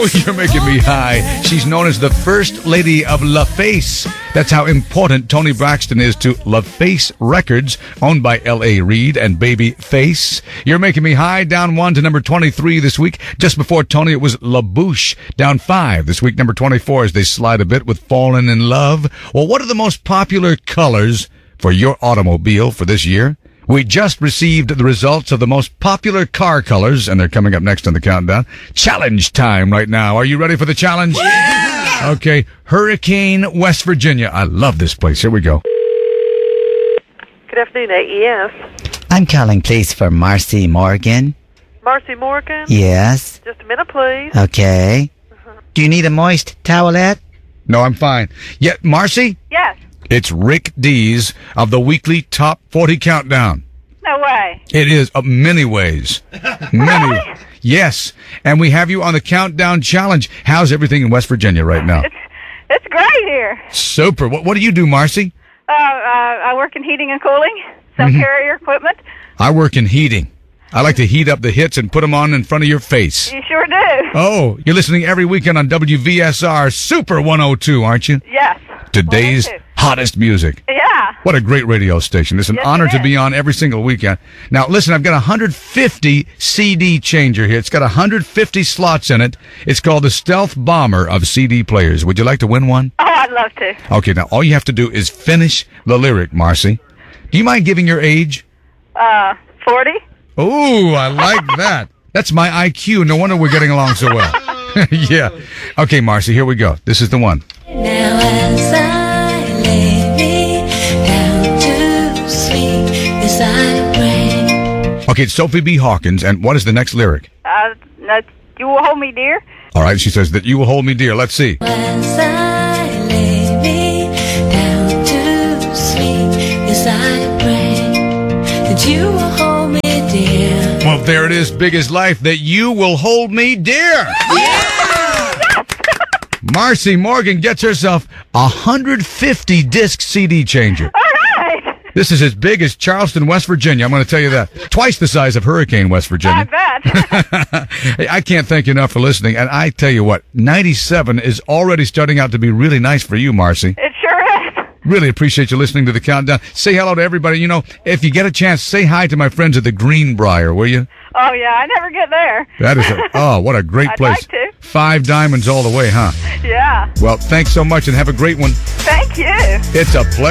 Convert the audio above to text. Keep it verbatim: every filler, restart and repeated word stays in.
Oh, you're making me high. She's known as the First Lady of LaFace. That's how important Toni Braxton is to LaFace Records, owned by L A. Reid and Babyface. You're making me high, down one to number twenty-three this week. Just before Toni, it was La Bouche, down five this week. Number twenty-four as they slide a bit with Fallen in Love. Well, what are the most popular colors for your automobile for this year? We just received the results of the most popular car colors, and they're coming up next on the countdown. Challenge time right now. Are you ready for the challenge? Yeah! Okay, Hurricane, West Virginia. I love this place. Here we go. Good afternoon, A E S. I'm calling, please, for Marcy Morgan. Marcy Morgan? Yes. Just a minute, please. Okay. Uh-huh. Do you need a moist towelette? No, I'm fine. Yeah, Marcy? Yes. It's Rick Dees of the weekly Top forty Countdown. No way. It is, uh, many ways. Many. Really? Yes. And we have you on the Countdown Challenge. How's everything in West Virginia right now? It's, it's great here. Super. What, what do you do, Marcy? Uh, uh, I work in heating and cooling, some Mm-hmm. carrier equipment. I work in heating. I like to heat up the hits and put them on in front of your face. You sure do. Oh, you're listening every weekend on W V S R Super one oh two, aren't you? Yes. Today's one oh two. hottest music. Yeah. What a great radio station. It's an Yes, honor it to is. be on every single weekend. Now, listen, I've got a one hundred fifty C D changer here. It's got one hundred fifty slots in it. It's called the Stealth Bomber of C D players. Would you like to win one? Oh, I'd love to. Okay, now all you have to do is finish the lyric, Marcy. Do you mind giving your age? Uh, forty? Ooh, I like that. That's my I Q. No wonder we're getting along so well. Yeah. Okay, Marcy, here we go. This is the one. Now as I lay me down to sleep beside a rain. Okay, it's Sophie B. Hawkins, and what is the next lyric? Uh, no, you will hold me dear? All right, she says that you will hold me dear. Let's see. As I lay me down to sleep beside a rain, that you will hold me dear. Well, there it is, big as life, that you will hold me dear. Marcy Morgan gets herself a one hundred fifty disc C D changer. All right. This is as big as Charleston, West Virginia. I'm going to tell you that. Twice the size of Hurricane, West I Virginia. bet. Hey, I can't thank you enough for listening. And I tell you what, ninety-seven is already starting out to be really nice for you, Marcy. It sure is. Really appreciate you listening to the countdown. Say hello to everybody. You know, if you get a chance, say hi to my friends at the Greenbrier, will you? Oh, yeah, I never get there. That is a, oh, what a great I'd place. like to. Five diamonds all the way, huh? Yeah. Well, thanks so much and have a great one. Thank you. It's a pleasure.